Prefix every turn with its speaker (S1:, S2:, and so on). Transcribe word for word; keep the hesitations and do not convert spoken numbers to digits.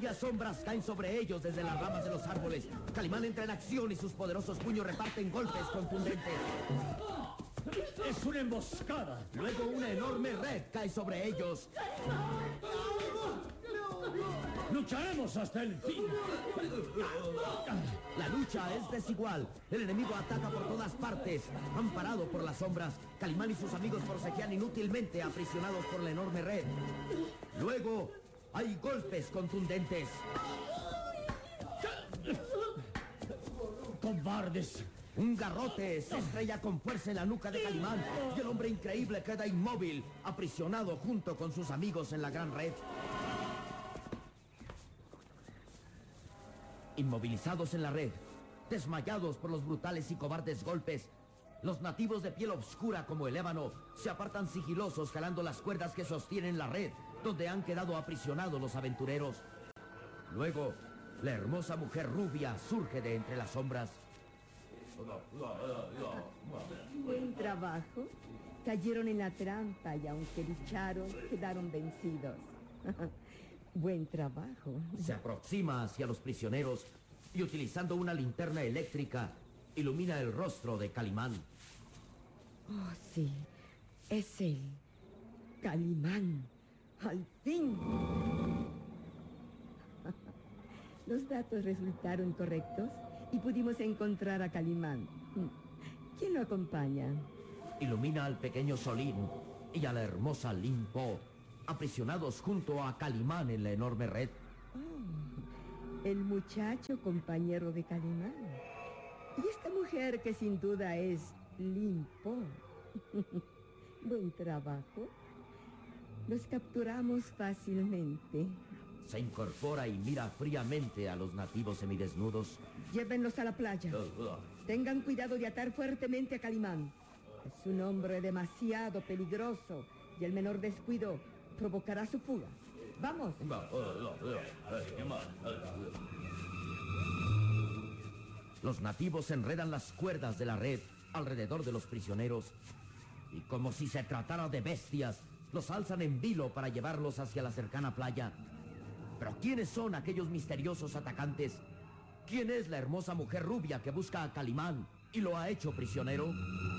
S1: las sombras caen sobre ellos desde las ramas de los árboles. Calimán entra en acción y sus poderosos puños reparten golpes contundentes.
S2: ¡Es una emboscada!
S1: Luego una enorme red cae sobre ellos.
S2: ¡Lucharemos hasta el fin!
S1: La lucha es desigual. El enemigo ataca por todas partes. Amparado por las sombras, Calimán y sus amigos forcejean inútilmente, aprisionados por la enorme red. Luego hay golpes contundentes.
S2: ¡Cobardes!
S1: Un garrote se estrella con fuerza en la nuca de Calimán y el hombre increíble queda inmóvil, aprisionado junto con sus amigos en la gran red. Inmovilizados en la red, desmayados por los brutales y cobardes golpes, los nativos de piel oscura como el ébano se apartan sigilosos jalando las cuerdas que sostienen la red donde han quedado aprisionados los aventureros. Luego, la hermosa mujer rubia surge de entre las sombras.
S3: Buen trabajo. Cayeron en la trampa y aunque lucharon, quedaron vencidos. Buen trabajo.
S1: Se aproxima hacia los prisioneros y utilizando una linterna eléctrica, ilumina el rostro de Calimán.
S3: Oh, sí. Es él. Calimán. Al fin. Los datos resultaron correctos y pudimos encontrar a Calimán. ¿Quién lo acompaña?
S1: Ilumina al pequeño Solín y a la hermosa Lin Po, aprisionados junto a Calimán en la enorme red.
S3: Oh, el muchacho compañero de Calimán. Y esta mujer que sin duda es Lin Po. Buen trabajo. Los capturamos fácilmente.
S1: Se incorpora y mira fríamente a los nativos semidesnudos.
S3: Llévenlos a la playa. Tengan cuidado de atar fuertemente a Calimán. Es un hombre demasiado peligroso y el menor descuido provocará su fuga. ¡Vamos!
S1: Los nativos enredan las cuerdas de la red alrededor de los prisioneros y como si se tratara de bestias, los alzan en vilo para llevarlos hacia la cercana playa. Pero ¿quiénes son aquellos misteriosos atacantes? ¿Quién es la hermosa mujer rubia que busca a Calimán y lo ha hecho prisionero?